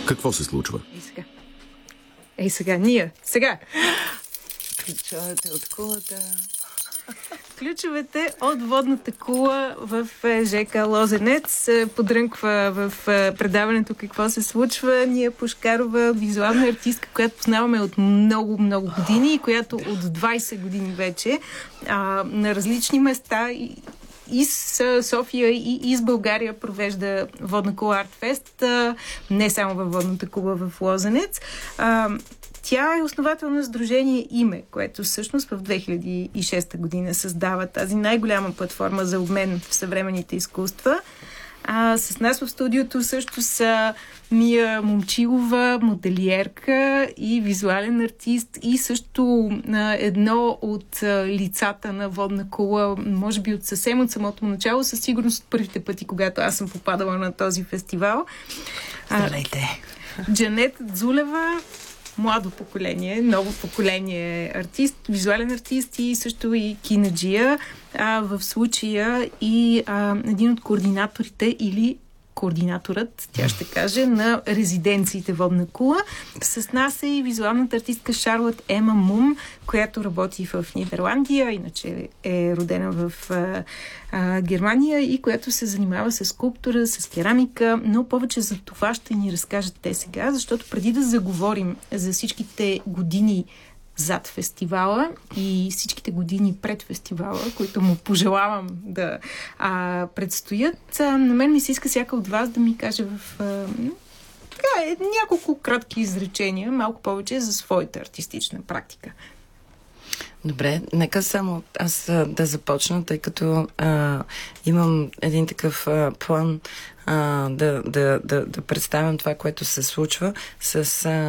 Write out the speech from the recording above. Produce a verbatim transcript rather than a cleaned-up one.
Какво се случва? Ей сега. Ей сега, ние. Сега. Ключовете от кулата. Ключовете от водната кула в ЖК Лозенец. Подрънква в предаването какво се случва. Ния Пушкарова, визуална артистка, която познаваме от много-много години и която от двайсет години вече а, на различни места и из София и из България провежда Водна кула Артфест, не само във водната кула в Лозенец. А, Тя е основател на сдружение Име, което всъщност в две хиляди и шеста година създава тази най-голяма платформа за обмен в съвременните изкуства. А, с нас в студиото също са Мия Момчилова, моделиерка и визуален артист и също а, едно от а, лицата на Водна кула, може би от съвсем от самото начало, със сигурност от първите пъти, когато аз съм попадала на този фестивал. Здравейте! Джанет Дзулева, младо поколение, ново поколение артист, визуален артист и също и кинаджия. А, в случая и а, един от координаторите или координаторът, тя ще каже, на резиденциите Водна кула. С нас е и визуалната артистка Шарлот Ема Мум, която работи в Нидерландия, иначе е родена в а, а, Германия и която се занимава с скулптура, с керамика, но повече за това ще ни разкажат те сега, защото преди да заговорим за всичките години зад фестивала и всичките години пред фестивала, които му пожелавам да а, предстоят. А, на мен ми се иска всяка от вас да ми каже в а, така, е, няколко кратки изречения, малко повече за своята артистична практика. Добре, нека само аз а, да започна, тъй като а, имам един такъв а, план а, да, да, да, да представям това, което се случва с... А,